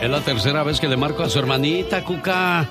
Es la tercera vez que le marco a su hermanita, Cuca.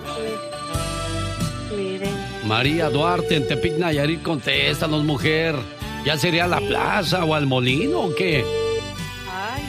Miren. María Duarte, en Tepic, Nayarit, contéstanos, mujer. ¿Ya sería a la plaza o al molino o qué? Ay,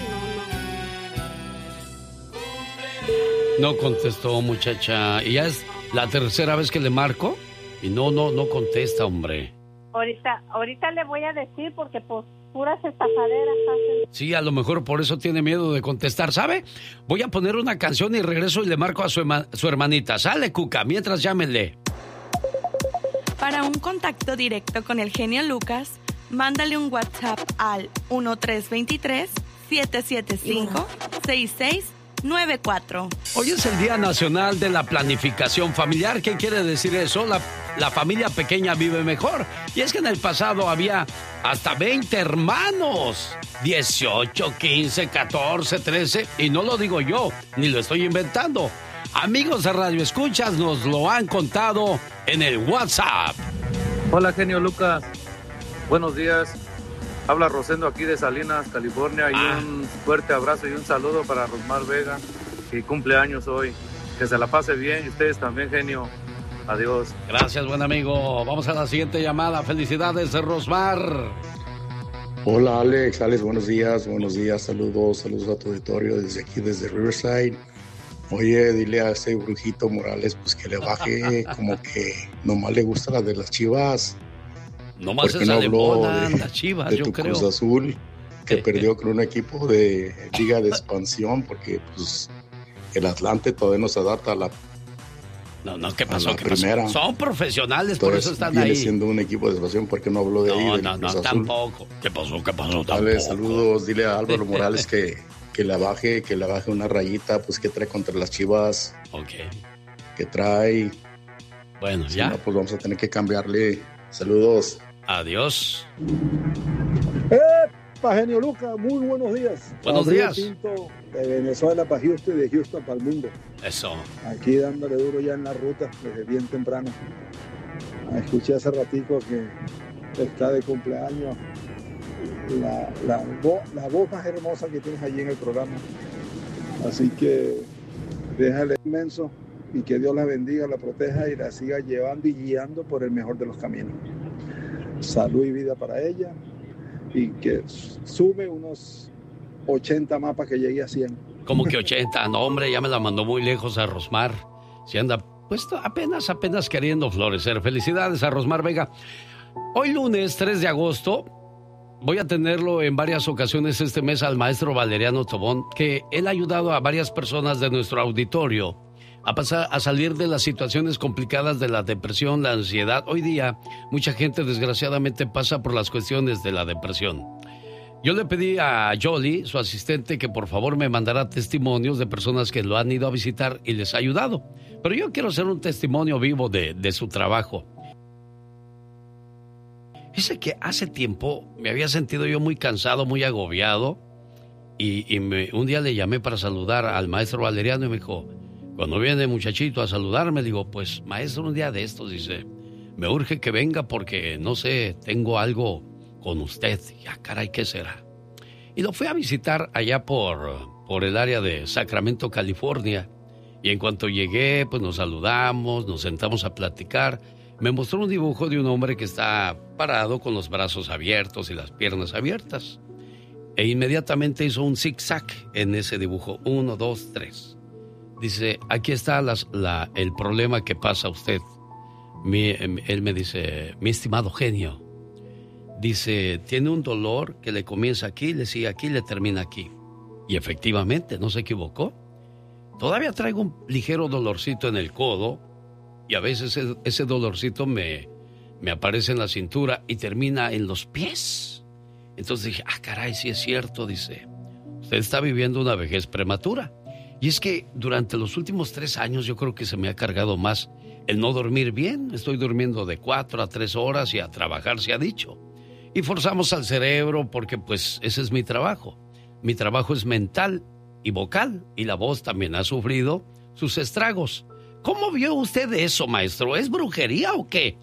No contestó, muchacha. Y ya es la tercera vez que le marco y no contesta, hombre. Ahorita le voy a decir porque pues puras estafaderas hacen. Sí, a lo mejor por eso tiene miedo de contestar, ¿sabe? Voy a poner una canción y regreso y le marco a su hermanita. Sale, Cuca, mientras llámenle. Para un contacto directo con el genio Lucas, mándale un WhatsApp al 1323-775-6694. Hoy es el Día Nacional de la Planificación Familiar. ¿Qué quiere decir eso? La familia pequeña vive mejor. Y es que en el pasado había hasta 20 hermanos. 18, 15, 14, 13. Y no lo digo yo, ni lo estoy inventando. Amigos de Radio Escuchas nos lo han contado en el WhatsApp. Hola, genio Lucas. Buenos días. Habla Rosendo aquí de Salinas, California. Y un fuerte abrazo y un saludo para Rosmar Vega, que cumple años hoy. Que se la pase bien y ustedes también, genio. Adiós. Gracias, buen amigo. Vamos a la siguiente llamada. Felicidades, Rosmar. Hola, Alex, buenos días, saludos a tu auditorio desde aquí, desde Riverside. Oye, dile a ese brujito Morales, pues que le baje, como que nomás le gusta la de las Chivas. Nomás esa le molan las Chivas, de yo tu creo. Cruz Azul, que perdió con un equipo de Liga de Expansión, porque pues el Atlante todavía no se adapta a la No, ¿qué pasó? ¿Qué primera. pasó? Son profesionales, Entonces, por eso están viene ahí. siendo un equipo de expansión, porque no habló de ahí. No, tampoco. ¿Qué pasó? Tampoco. Dale, saludos, dile a Álvaro Morales que le baje una rayita, pues que trae contra las Chivas. Ok. Que trae. Bueno, si ya. no, pues vamos a tener que cambiarle. Saludos. Adiós. ¡Epa, genio Lucas! Muy buenos días. Buenos Gabriel días. Pinto, de Venezuela para Houston y de Houston para el mundo. Eso. Aquí dándole duro ya en la ruta desde bien temprano. Escuché hace ratico que está de cumpleaños la voz más hermosa que tienes allí en el programa. Así que déjale inmenso y que Dios la bendiga, la proteja y la siga llevando y guiando por el mejor de los caminos. Salud y vida para ella y que sume unos 80 más para que llegue a 100. ¿Cómo que 80? No, hombre, ya me la mandó muy lejos a Rosmar. Si anda, pues apenas queriendo florecer. Felicidades a Rosmar Vega. Hoy lunes 3 de agosto voy a tenerlo en varias ocasiones este mes al maestro Valeriano Tobón, que él ha ayudado a varias personas de nuestro auditorio a salir de las situaciones complicadas de la depresión, la ansiedad. Hoy día, mucha gente desgraciadamente pasa por las cuestiones de la depresión. Yo le pedí a Jolie, su asistente, que por favor me mandara testimonios de personas que lo han ido a visitar y les ha ayudado. Pero yo quiero hacer un testimonio vivo de su trabajo. Dice que hace tiempo me había sentido yo muy cansado, muy agobiado, y un día le llamé para saludar al maestro Valeriano y me dijo, cuando viene muchachito a saludarme, digo, pues maestro, un día de estos, dice, me urge que venga porque, no sé, tengo algo con usted. Ya, caray, ¿qué será? Y lo fui a visitar allá por el área de Sacramento, California, y en cuanto llegué, pues nos saludamos, nos sentamos a platicar. Me mostró un dibujo de un hombre que está parado con los brazos abiertos y las piernas abiertas. E inmediatamente hizo un zigzag en ese dibujo. 1, 2, 3. Dice, aquí está el problema que pasa usted. Él me dice, mi estimado genio. Dice, tiene un dolor que le comienza aquí, le sigue aquí, le termina aquí. Y efectivamente, no se equivocó. Todavía traigo un ligero dolorcito en el codo. Y a veces ese dolorcito me aparece en la cintura y termina en los pies. Entonces dije, caray, sí es cierto, dice. Usted está viviendo una vejez prematura. Y es que durante los últimos 3 años yo creo que se me ha cargado más el no dormir bien. Estoy durmiendo de 4 a 3 horas y a trabajar se ha dicho. Y forzamos al cerebro porque pues ese es mi trabajo. Mi trabajo es mental y vocal y la voz también ha sufrido sus estragos. ¿Cómo vio usted eso, maestro? ¿Es brujería o qué?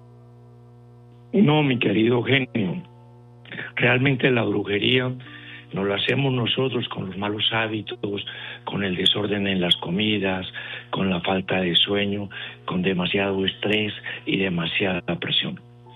No, mi querido genio. Realmente la brujería Nos lo hacemos nosotros con los malos hábitos, con el desorden en las comidas, con la falta de sueño, con demasiado estrés y demasiada presión.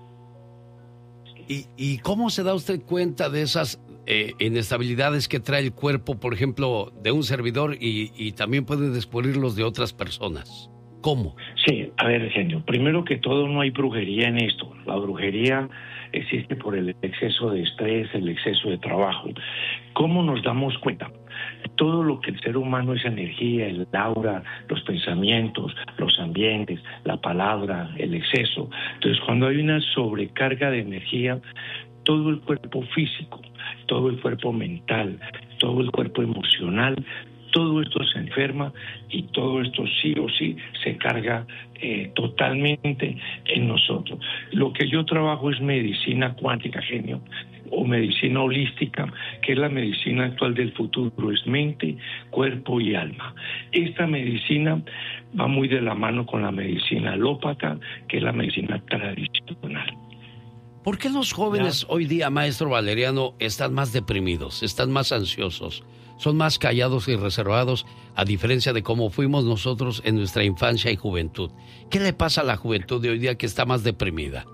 ¿Y cómo se da usted cuenta de esas inestabilidades que trae el cuerpo, por ejemplo, de un servidor y también puede descubrirlos de otras personas? ¿Cómo? Sí, a ver, genio, primero que todo no hay brujería en esto. La brujería existe por el exceso de estrés, el exceso de trabajo. ¿Cómo nos damos cuenta? Todo lo que el ser humano es energía, el aura, los pensamientos, los ambientes, la palabra, el exceso. Entonces, cuando hay una sobrecarga de energía, todo el cuerpo físico, todo el cuerpo mental, todo el cuerpo emocional, todo esto se enferma y todo esto sí o sí se carga totalmente en nosotros. Lo que yo trabajo es medicina cuántica, genio, o medicina holística, que es la medicina actual del futuro, es mente, cuerpo y alma. Esta medicina va muy de la mano con la medicina alópata, que es la medicina tradicional. ¿Por qué los jóvenes hoy día, maestro Valeriano, están más deprimidos, están más ansiosos, son más callados y reservados, a diferencia de cómo fuimos nosotros en nuestra infancia y juventud? ¿Qué le pasa a la juventud de hoy día que está más deprimida?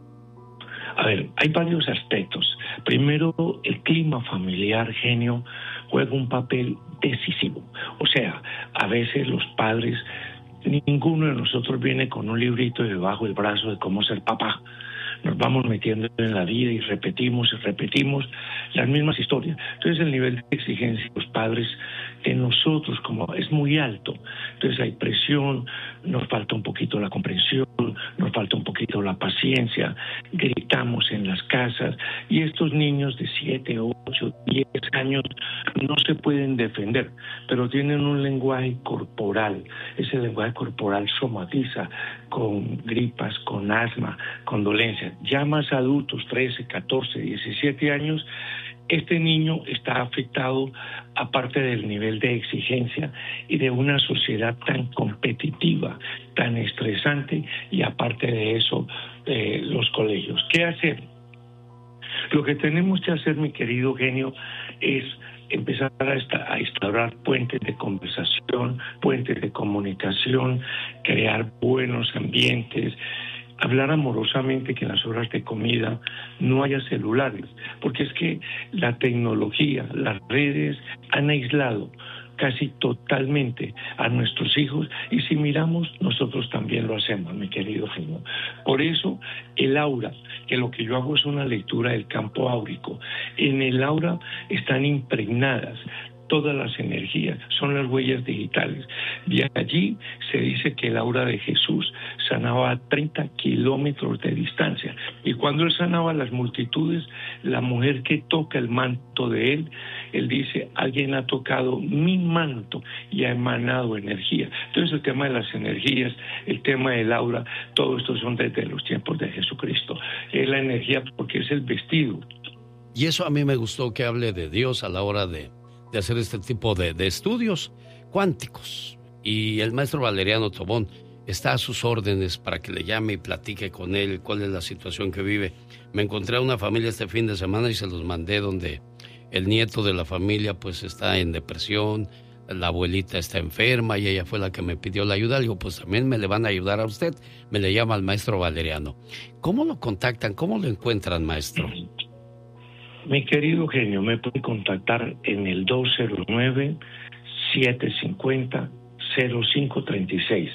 A ver, hay varios aspectos. Primero, el clima familiar, genio, juega un papel decisivo. O sea, a veces los padres, ninguno de nosotros viene con un librito debajo del brazo de cómo ser papá. Nos vamos metiendo en la vida y repetimos las mismas historias. Entonces el nivel de exigencia de los padres en nosotros como es muy alto. Entonces hay presión, nos falta un poquito la comprensión, nos falta un poquito la paciencia, gritamos en las casas y estos niños de 7, 8, 10 años no se pueden defender, pero tienen un lenguaje corporal. Ese lenguaje corporal somatiza con gripas, con asma, con dolencias. Ya más adultos, 13, 14, 17 años, este niño está afectado, aparte del nivel de exigencia y de una sociedad tan competitiva, tan estresante, y aparte de eso, los colegios. ¿Qué hacer? Lo que tenemos que hacer, mi querido genio, es empezar a instaurar puentes de conversación, puentes de comunicación, crear buenos ambientes, hablar amorosamente, que en las horas de comida no haya celulares, porque es que la tecnología, las redes han aislado casi totalmente a nuestros hijos, y si miramos, nosotros también lo hacemos, mi querido genio. Por eso, el aura, que lo que yo hago es una lectura del campo áurico. En el aura están impregnadas todas las energías, son las huellas digitales. De allí se dice que el aura de Jesús sanaba a 30 kilómetros de distancia, y cuando él sanaba a las multitudes, la mujer que toca el manto de él dice, alguien ha tocado mi manto y ha emanado energía. Entonces el tema de las energías, el tema del aura, todo esto son desde los tiempos de Jesucristo. Es la energía porque es el vestido. Y eso a mí me gustó, que hable de Dios a la hora de hacer este tipo de estudios cuánticos. Y el maestro Valeriano Tobón está a sus órdenes para que le llame y platique con él cuál es la situación que vive. Me encontré a una familia este fin de semana y se los mandé, donde el nieto de la familia pues está en depresión, la abuelita está enferma y ella fue la que me pidió la ayuda. Le digo, pues también me le van a ayudar a usted. Me le llama al maestro Valeriano. ¿Cómo lo contactan? ¿Cómo lo encuentran, maestro? Mi querido genio, me puede contactar en el 209-750-0536.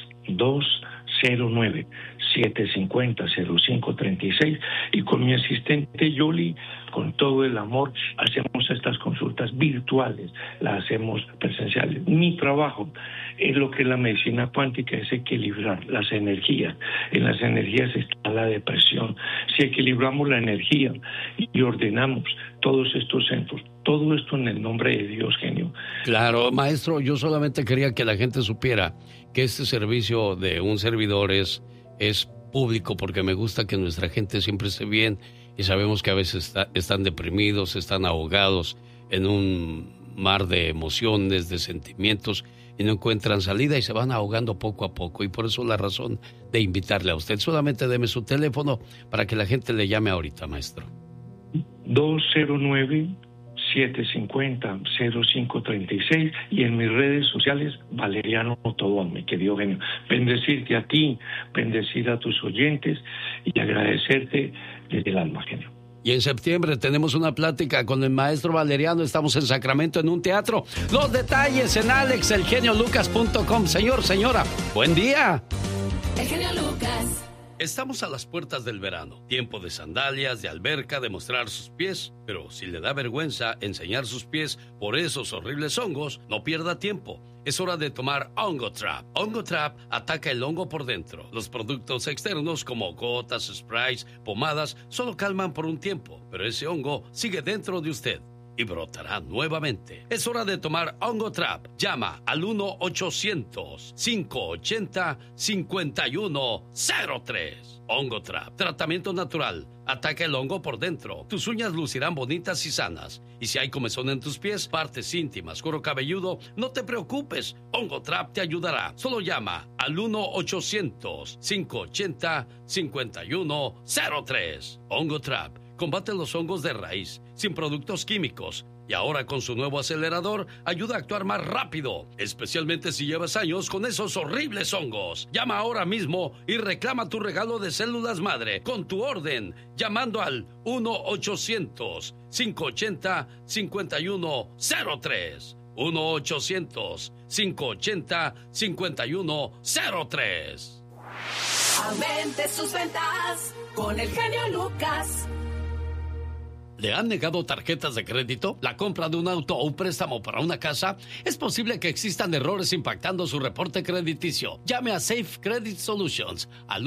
209-750-0536, y con mi asistente Yoli, con todo el amor, hacemos estas consultas virtuales, las hacemos presenciales. Mi trabajo es lo que es la medicina cuántica, es equilibrar las energías. En las energías está la depresión. Si equilibramos la energía y ordenamos todos estos centros, todo esto en el nombre de Dios, genio. Claro, maestro, yo solamente quería que la gente supiera que este servicio de un servidor es público, porque me gusta que nuestra gente siempre esté bien, y sabemos que a veces están deprimidos, están ahogados en un mar de emociones, de sentimientos, y no encuentran salida y se van ahogando poco a poco, y por eso la razón de invitarle a usted. Solamente deme su teléfono para que la gente le llame ahorita, maestro. 209 750-0536 y en mis redes sociales, Valeriano Tobón, mi querido genio. Bendecirte a ti, bendecir a tus oyentes y agradecerte desde el alma, genio. Y en septiembre tenemos una plática con el maestro Valeriano. Estamos en Sacramento en un teatro. Los detalles en alexelgeniolucas.com. Señor, señora, buen día. El genio Lucas. Estamos a las puertas del verano. Tiempo de sandalias, de alberca, de mostrar sus pies. Pero si le da vergüenza enseñar sus pies por esos horribles hongos, no pierda tiempo. Es hora de tomar OngoTrap. OngoTrap ataca el hongo por dentro. Los productos externos como gotas, sprays, pomadas, solo calman por un tiempo. Pero ese hongo sigue dentro de usted y brotará nuevamente. Es hora de tomar OngoTrap. Llama al 1-800-580-5103. OngoTrap. Tratamiento natural. Ataca el hongo por dentro. Tus uñas lucirán bonitas y sanas. Y si hay comezón en tus pies, partes íntimas, cuero cabelludo, no te preocupes. OngoTrap te ayudará. Solo llama al 1-800-580-5103. OngoTrap. Combate los hongos de raíz, sin productos químicos. Y ahora con su nuevo acelerador, ayuda a actuar más rápido, especialmente si llevas años con esos horribles hongos. Llama ahora mismo y reclama tu regalo de células madre con tu orden, llamando al 1-800-580-5103. 1-800-580-5103. Aumente sus ventas con el genio Lucas. ¿Le han negado tarjetas de crédito? ¿La compra de un auto o un préstamo para una casa? Es posible que existan errores impactando su reporte crediticio. Llame a Safe Credit Solutions al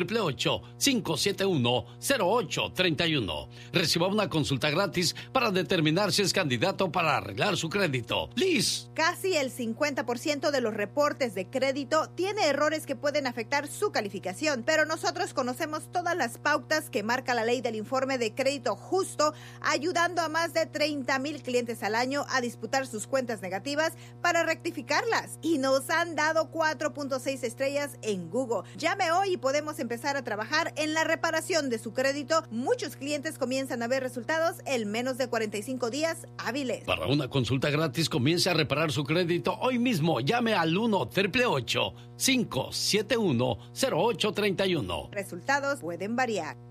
1-888-571-0831. Reciba una consulta gratis para determinar si es candidato para arreglar su crédito. Liz. Casi el 50% de los reportes de crédito tiene errores que pueden afectar su calificación, pero nosotros conocemos todas las pautas que marca la ley del informe de crédito justo, ayudando a más de 30,000 clientes al año a disputar sus cuentas negativas para rectificarlas. Y nos han dado 4.6 estrellas en Google. Llame hoy y podemos empezar a trabajar en la reparación de su crédito. Muchos clientes comienzan a ver resultados en menos de 45 días hábiles. Para una consulta gratis, comience a reparar su crédito hoy mismo. Llame al 1-888-571-0831. Resultados pueden variar.